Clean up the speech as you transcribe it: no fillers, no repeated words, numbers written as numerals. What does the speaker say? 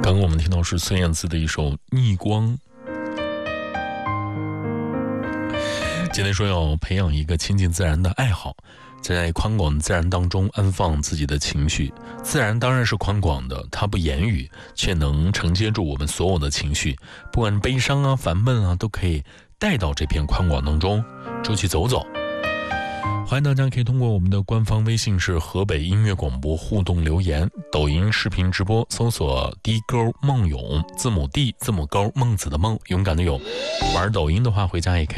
刚刚我们听到是孙燕姿的一首《逆光》。今天说要培养一个亲近自然的爱好，在宽广的自然当中安放自己的情绪。自然当然是宽广的，它不言语，却能承接住我们所有的情绪，不管悲伤啊、烦闷啊，都可以带到这片宽广当中，出去走走。欢迎大家可以通过我们的官方微信是河北音乐广播互动留言，抖音视频直播搜索D勾梦勇，字母 D 字母勾孟子的孟，勇敢的勇。玩抖音的话回家也可以